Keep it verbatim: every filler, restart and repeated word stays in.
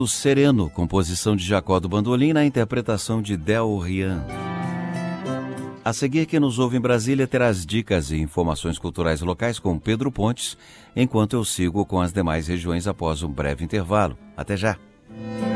O Sereno, composição de Jacó do Bandolim, na interpretação de Del Rian. A seguir, quem nos ouve em Brasília terá as dicas e informações culturais locais com Pedro Pontes, enquanto eu sigo com as demais regiões após um breve intervalo. Até já!